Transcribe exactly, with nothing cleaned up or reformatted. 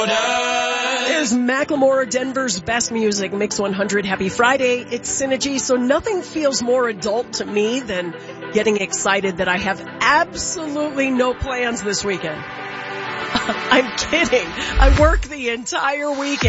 There's Macklemore, Denver's best music, Mix one hundred. Happy Friday. It's Synergy, so nothing feels more adult to me than getting excited that I have absolutely no plans this weekend. I'm kidding. I work the entire weekend.